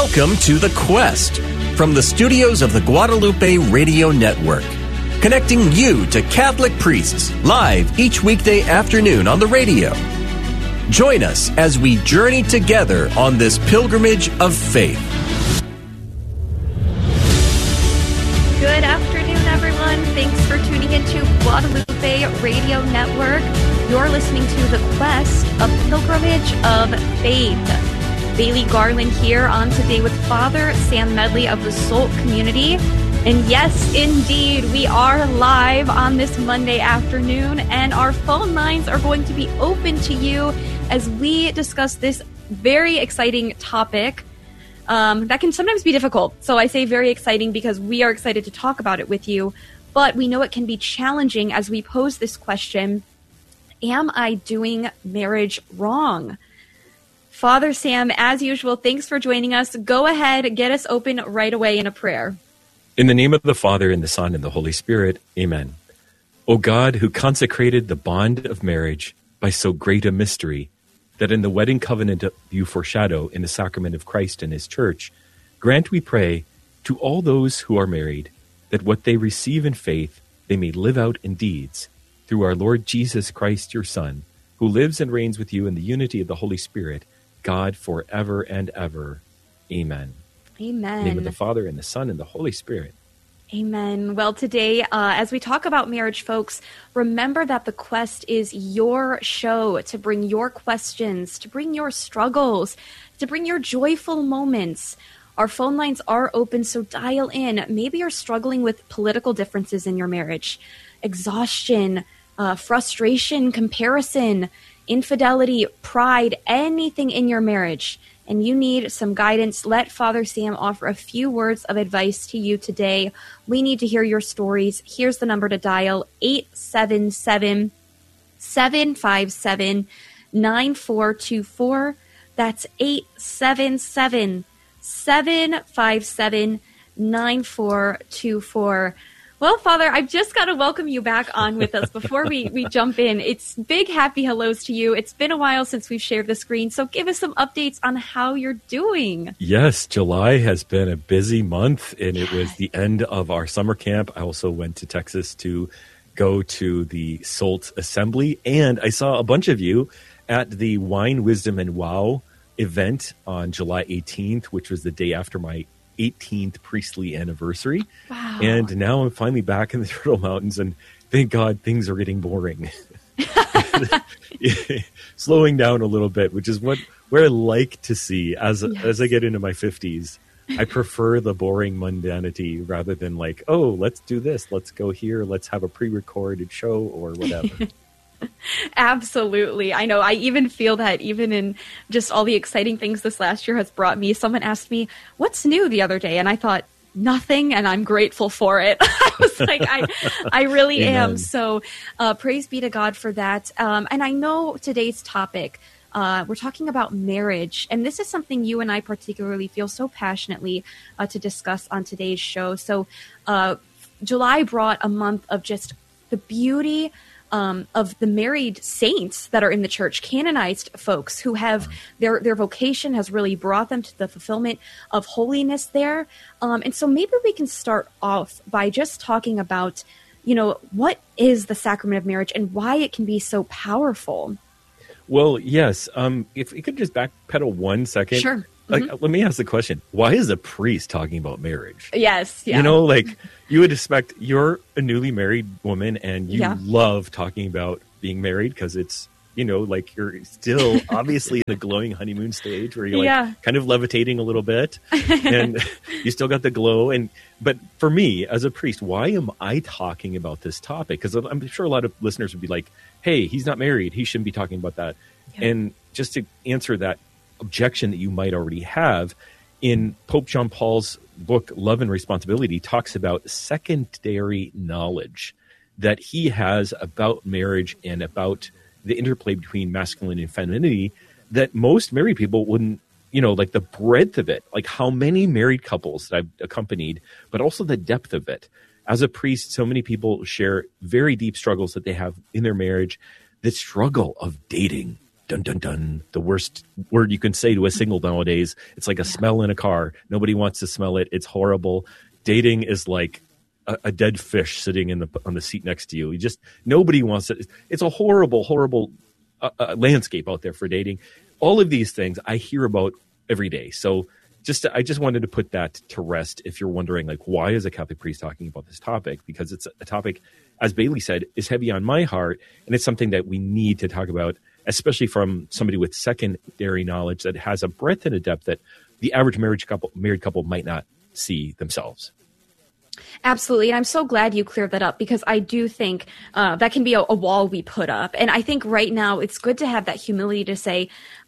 Welcome to The Quest from the studios of the Guadalupe Radio Network, connecting you to Catholic priests live each weekday afternoon on the radio. Join us as we journey together on this pilgrimage of faith. Good afternoon, everyone. Thanks for tuning into Guadalupe Radio Network. You're listening to The Quest, a pilgrimage of faith. Bailey Garland here on Today with Father Sam Medley of the SOLT community. And yes, indeed, we are live on this Monday afternoon, and our phone lines are going to be open to you as we discuss this very exciting topic that can sometimes be difficult. So I say very exciting because we are excited to talk about it with you, but we know it can be challenging as we pose this question: am I doing marriage wrong? Father Sam, as usual, thanks for joining us. Go ahead, get us open right away in a prayer. In the name of the Father, and the Son, and the Holy Spirit, amen. O God, who consecrated the bond of marriage by so great a mystery, that in the wedding covenant you foreshadow in the sacrament of Christ and his church, grant, we pray, to all those who are married, that what they receive in faith they may live out in deeds, through our Lord Jesus Christ, your Son, who lives and reigns with you in the unity of the Holy Spirit, God, forever and ever. Amen. Amen. In the name of the Father, and the Son, and the Holy Spirit. Amen. Well, today, as we talk about marriage, folks, remember that The Quest is your show to bring your questions, to bring your struggles, to bring your joyful moments. Our phone lines are open, so dial in. Maybe you're struggling with political differences in your marriage, exhaustion, frustration, comparison, infidelity, pride, anything in your marriage, and you need some guidance. Let Father Sam offer a few words of advice to you today. We need to hear your stories. Here's the number to dial: 877-757-9424. That's 877-757-9424. Well, Father, I've just got to welcome you back on with us before we jump in. It's big happy hellos to you. It's been a while since we've shared the screen, so give us some updates on how you're doing. Yes, July has been a busy month, and it was the end of our summer camp. I also went to Texas to go to the SOLT Assembly, and I saw a bunch of you at the Wine, Wisdom, and Wow event on July 18th, which was the day after my 18th priestly anniversary. Wow. And now I'm finally back in the Turtle Mountains, and thank God things are getting boring. Slowing down a little bit, which is where I like to see as I get into my 50s. I prefer the boring mundanity rather than like, oh, let's do this, let's go here, let's have a pre-recorded show or whatever. Absolutely. I know. I even feel that even in just all the exciting things this last year has brought me. Someone asked me, what's new the other day? And I thought, nothing, and I'm grateful for it. I was like, I really am. So praise be to God for that. And I know today's topic, we're talking about marriage, and this is something you and I particularly feel so passionately to discuss on today's show. So July brought a month of just the beauty of the married saints that are in the church, canonized folks who have their vocation has really brought them to the fulfillment of holiness there. And so maybe we can start off by just talking about, what is the sacrament of marriage and why it can be so powerful. Well, yes. If we could just backpedal 1 second. Sure. Let me ask the question: why is a priest talking about marriage? Yes. Yeah. You would expect you're a newly married woman and you love talking about being married because it's, you're still obviously in the glowing honeymoon stage where you're kind of levitating a little bit and you still got the glow. But for me as a priest, why am I talking about this topic? Because I'm sure a lot of listeners would be like, hey, he's not married, he shouldn't be talking about that. Yeah. And just to answer that objection that you might already have, in Pope John Paul's book, Love and Responsibility, talks about secondary knowledge that he has about marriage and about the interplay between masculinity and femininity that most married people wouldn't, the breadth of it, like how many married couples that I've accompanied, but also the depth of it. As a priest, so many people share very deep struggles that they have in their marriage, the struggle of dating dun, dun, dun, the worst word you can say to a single nowadays. It's like a smell in a car. Nobody wants to smell it. It's horrible. Dating is like a dead fish sitting on the seat next to you. Nobody wants it. It's a horrible, horrible landscape out there for dating. All of these things I hear about every day. So I just wanted to put that to rest. If you're wondering, like, why is a Catholic priest talking about this topic? Because it's a topic, as Bailey said, is heavy on my heart. And it's something that we need to talk about, especially from somebody with secondary knowledge that has a breadth and a depth that the average married couple might not see themselves. Absolutely. And I'm so glad you cleared that up, because I do think that can be a wall we put up. And I think right now it's good to have that humility to say,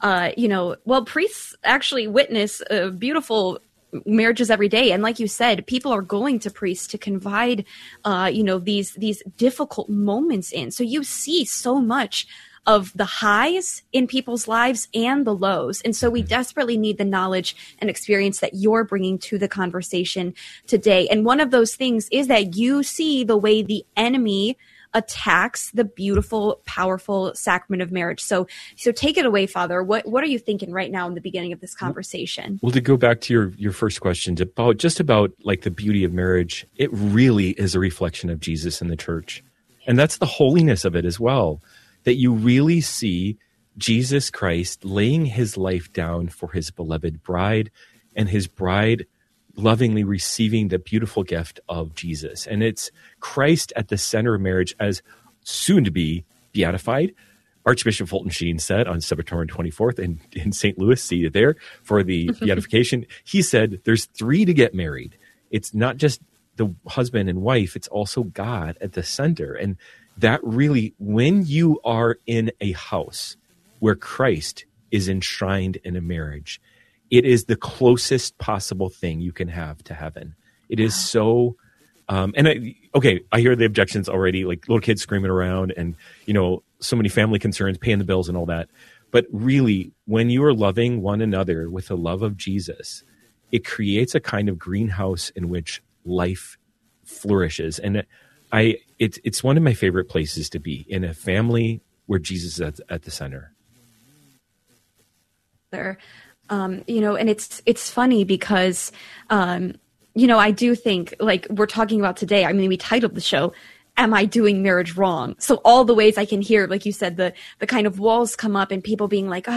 priests actually witness beautiful marriages every day. And like you said, people are going to priests to confide, these difficult moments in. So you see so much of the highs in people's lives and the lows. And so we desperately need the knowledge and experience that you're bringing to the conversation today. And one of those things is that you see the way the enemy attacks the beautiful, powerful sacrament of marriage. So take it away, Father. What are you thinking right now in the beginning of this conversation? Well, to go back to your first question about like the beauty of marriage, it really is a reflection of Jesus and the church. And that's the holiness of it as well. That you really see Jesus Christ laying his life down for his beloved bride, and his bride lovingly receiving the beautiful gift of Jesus. And it's Christ at the center of marriage, as soon to be beatified. Archbishop Fulton Sheen said on September 24th in St. Louis, seated there for the beatification, he said, there's 3 to get married. It's not just the husband and wife, it's also God at the center. And that really, when you are in a house where Christ is enshrined in a marriage, it is the closest possible thing you can have to heaven. It is so, I hear the objections already, like little kids screaming around and, so many family concerns, paying the bills and all that. But really, when you are loving one another with the love of Jesus, it creates a kind of greenhouse in which life flourishes. And it's one of my favorite places to be, in a family where Jesus is at the center. There, and it's funny because, I do think, like we're talking about today, I mean, we titled the show, Am I Doing Marriage Wrong? So all the ways I can hear, like you said, the kind of walls come up and people being like,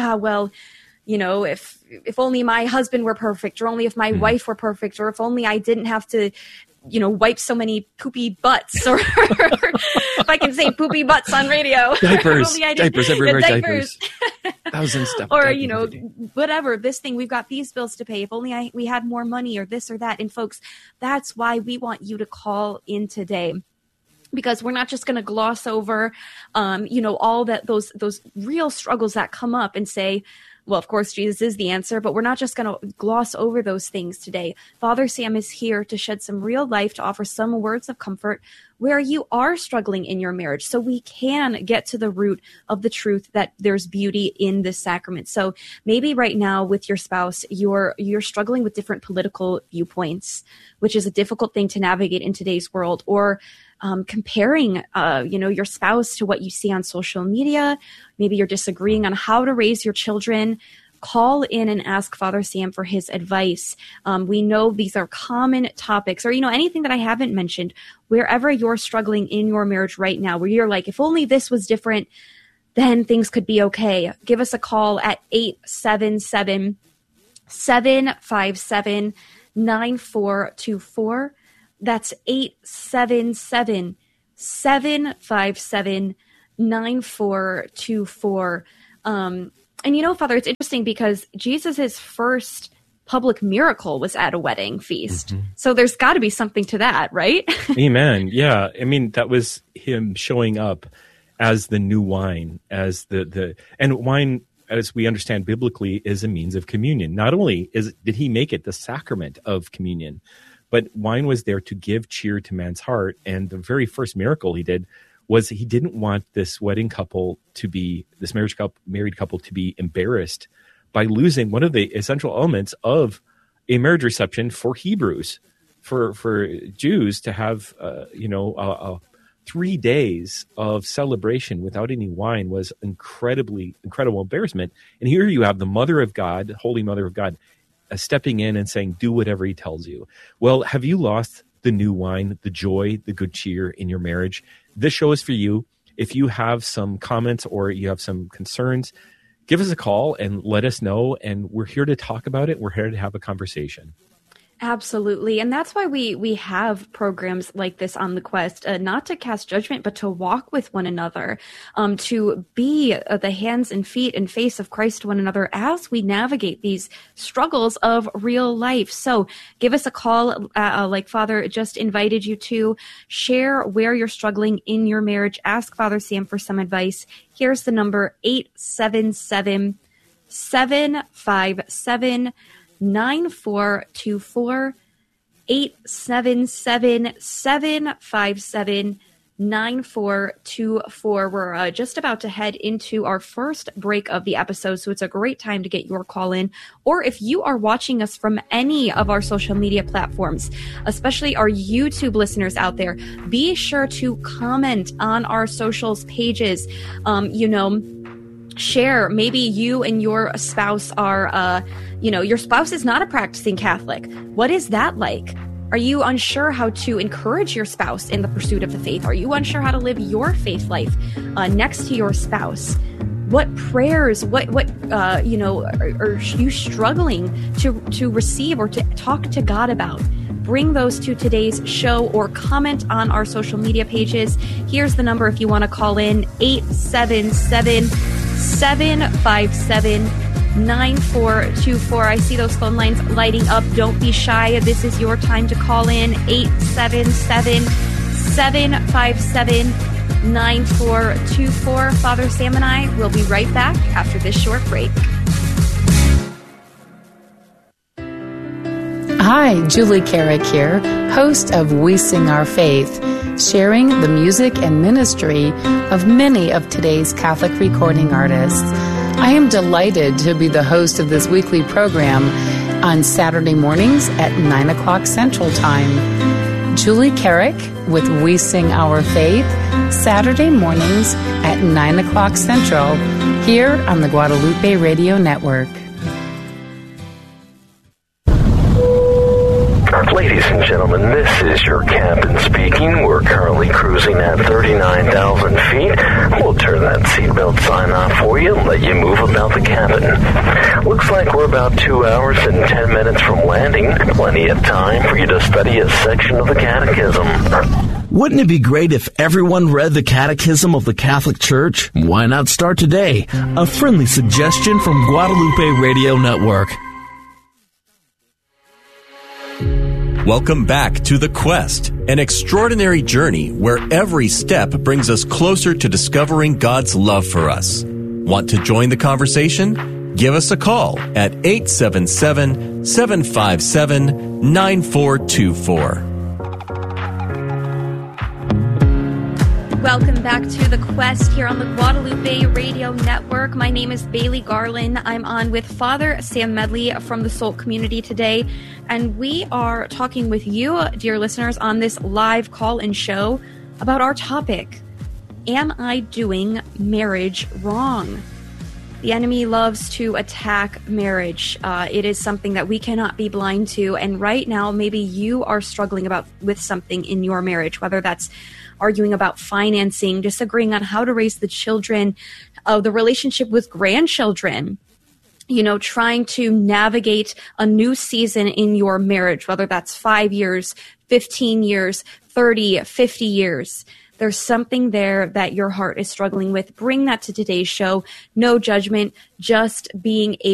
if only my husband were perfect, or only if my wife were perfect, or if only I didn't have to wipe so many poopy butts, or if I can say poopy butts on radio. Diapers everywhere, diapers. Thousands stuff. Or, whatever, this thing, we've got these bills to pay. If only we had more money, or this or that. And folks, that's why we want you to call in today. Because we're not just going to gloss over, all those real struggles that come up and say, well, of course, Jesus is the answer, but we're not just going to gloss over those things today. Father Sam is here to shed some real life, to offer some words of comfort where you are struggling in your marriage, so we can get to the root of the truth that there's beauty in this sacrament. So maybe right now with your spouse, you're struggling with different political viewpoints, which is a difficult thing to navigate in today's world, or comparing, your spouse to what you see on social media. Maybe you're disagreeing on how to raise your children. Call in and ask Father Sam for his advice. We know these are common topics, or, anything that I haven't mentioned, wherever you're struggling in your marriage right now, where you're like, if only this was different, then things could be okay. Give us a call at 877-757-9424. That's 877-757-9424. And Father, it's interesting because Jesus' first public miracle was at a wedding feast. Mm-hmm. So there's got to be something to that, right? Amen. Yeah. I mean, that was him showing up as the new wine, as and wine, as we understand biblically, is a means of communion. Not only did he make it the sacrament of communion, but wine was there to give cheer to man's heart. And the very first miracle he did was he didn't want this married couple to be embarrassed by losing one of the essential elements of a marriage reception for Hebrews, for Jews to have, a 3 days of celebration without any wine was incredible embarrassment. And here you have the Mother of God, Holy Mother of God, stepping in and saying, do whatever he tells you. Well, have you lost the new wine, the joy, the good cheer in your marriage? This show is for you. If you have some comments or you have some concerns, give us a call and let us know. And we're here to talk about it. We're here to have a conversation. Absolutely. And that's why we have programs like this on The Quest, not to cast judgment, but to walk with one another, to be the hands and feet and face of Christ to one another as we navigate these struggles of real life. So give us a call, like Father just invited you to. Share where you're struggling in your marriage. Ask Father Sam for some advice. Here's the number, 877-757-9424, 877-757-9424. We're just about to head into our first break of the episode, so it's a great time to get your call in. Or if you are watching us from any of our social media platforms, especially our YouTube listeners out there, be sure to comment on our socials pages. Share. Maybe you and your spouse are, your spouse is not a practicing Catholic. What is that like? Are you unsure how to encourage your spouse in the pursuit of the faith? Are you unsure how to live your faith life next to your spouse? What prayers, are you struggling to receive or to talk to God about? Bring those to today's show or comment on our social media pages. Here's the number if you want to call in, 877-757-9424. I see those phone lines lighting up. Don't be shy. This is your time to call in, 877-757-9424. Father Sam and I will be right back after this short break. Hi, Julie Carrick here, host of We Sing Our Faith, sharing the music and ministry of many of today's Catholic recording artists. I am delighted to be the host of this weekly program on Saturday mornings at 9 o'clock Central Time. Julie Carrick with We Sing Our Faith, Saturday mornings at 9 o'clock Central, here on the Guadalupe Radio Network. Ladies and gentlemen, this is your captain speaking. We're currently cruising at 39,000 feet. We'll turn that seatbelt sign off for you and let you move about the cabin. Looks like we're about 2 hours and 10 minutes from landing. Plenty of time for you to study a section of the Catechism. Wouldn't it be great if everyone read the Catechism of the Catholic Church? Why not start today? A friendly suggestion from Guadalupe Radio Network. Welcome back to The Quest, an extraordinary journey where every step brings us closer to discovering God's love for us. Want to join the conversation? Give us a call at 877-757-9424. Welcome back to The Quest here on the Guadalupe Radio Network. My name is Bailey Garland. I'm on with Father Sam Medley from the Soul Community today, and we are talking with you, dear listeners, on this live call-in show about our topic, Am I Doing Marriage Wrong? The enemy loves to attack marriage. It is something that we cannot be blind to, and right now maybe you are struggling with something in your marriage, whether that's arguing about financing, disagreeing on how to raise the children, the relationship with grandchildren, trying to navigate a new season in your marriage, whether that's 5 years, 15 years, 30, 50 years. There's something there that your heart is struggling with. Bring that to today's show. No judgment, just being able